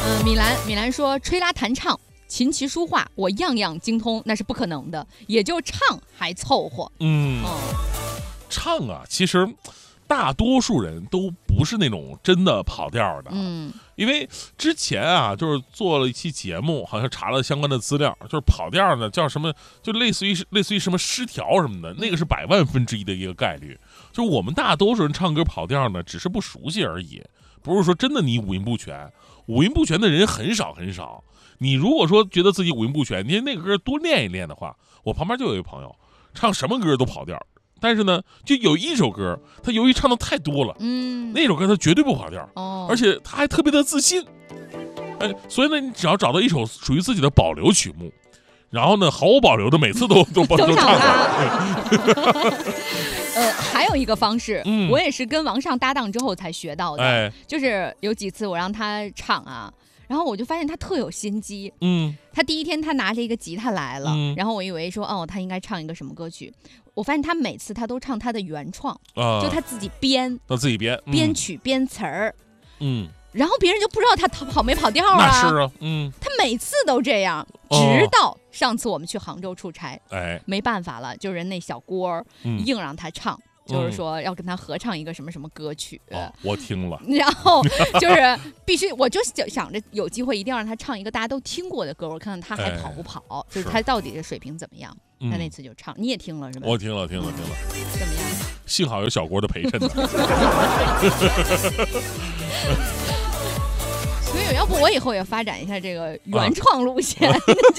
米兰说，吹拉弹唱、琴棋书画，我样样精通，那是不可能的，也就唱还凑合。 唱啊，其实大多数人都不是那种真的跑调的。因为之前啊，就是做了一期节目，好像查了相关的资料，就是跑调呢叫什么，就类似于什么失调什么的，那个是1000000分之1的一个概率。就是我们大多数人唱歌跑调呢，只是不熟悉而已，不是说真的你五音不全。五音不全的人很少很少。你如果说觉得自己五音不全，你那个歌多练一练的话，我旁边就有一个朋友，唱什么歌都跑调。但是呢，就有一首歌，他由于唱的太多了，那首歌他绝对不跑调，而且他还特别的自信，所以呢，你只要找到一首属于自己的保留曲目，然后呢，毫无保留的每次都唱出来。 还有一个方式，我也是跟王上搭档之后才学到的，就是有几次我让他唱啊。然后我就发现他特有心机，他第一天他拿着一个吉他来了，然后我以为说他应该唱一个什么歌曲，我发现他每次他都唱他的原创，就他自己编，编曲编词儿，然后别人就不知道他跑没跑调啊。 那是啊， 他每次都这样，直到上次我们去杭州出差，没办法了，就人那小郭硬让他唱。就是说要跟他合唱一个什么什么歌曲， 我听了， 然后就是必须，我就想着有机会一定要让他唱一个大家都听过的歌，我看看他还跑不跑，就是他到底的水平怎么样。他那次就唱，你也听了是吧？ 我听了，怎么样？幸好有小郭的陪衬。 所以要不我以后也发展一下这个原创路线。